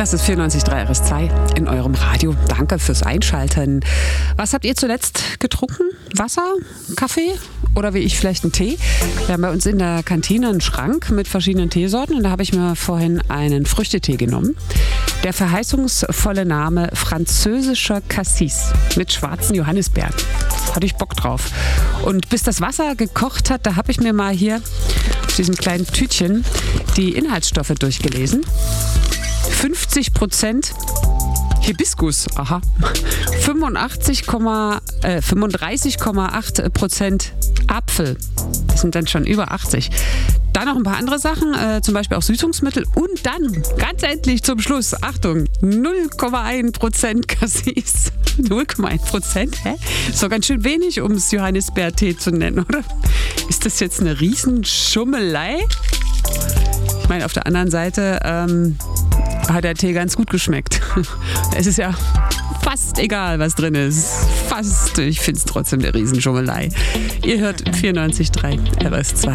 Das ist 94.3 RS2 in eurem Radio. Danke fürs Einschalten. Was habt ihr zuletzt getrunken? Wasser? Kaffee? Oder wie ich vielleicht einen Tee? Wir haben bei uns in der Kantine einen Schrank mit verschiedenen Teesorten und da habe ich mir vorhin einen Früchtetee genommen. Der verheißungsvolle Name französischer Cassis mit schwarzen Johannisbeeren. Hatte ich Bock drauf. Und bis das Wasser gekocht hat, da habe ich mir mal hier auf diesem kleinen Tütchen die Inhaltsstoffe durchgelesen. 50% Hibiskus, 35,8% Apfel, das sind dann schon über 80. Dann noch ein paar andere Sachen, zum Beispiel auch Süßungsmittel und dann, ganz endlich zum Schluss, Achtung, 0,1% Cassis. 0,1%? Hä? Ist doch ganz schön wenig, um es Johannisbeertee zu nennen, oder? Ist das jetzt eine Riesenschummelei? Ich meine, auf der anderen Seite hat der Tee ganz gut geschmeckt. Es ist ja fast egal, was drin ist. Fast. Ich finde es trotzdem eine Riesenschummelei. Ihr hört 94.3 RS2.